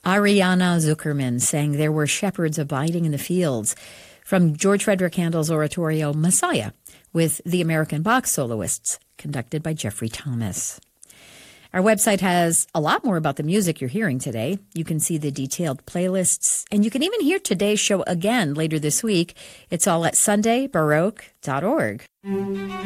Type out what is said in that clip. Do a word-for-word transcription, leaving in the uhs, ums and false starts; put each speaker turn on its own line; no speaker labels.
Ariana Zuckerman sang There Were Shepherds Abiding in the Fields from George Frederick Handel's oratorio Messiah with the American Bach soloists, conducted by Jeffrey Thomas. Our website has a lot more about the music you're hearing today. You can see the detailed playlists, and you can even hear today's show again later this week. It's all at sunday baroque dot org.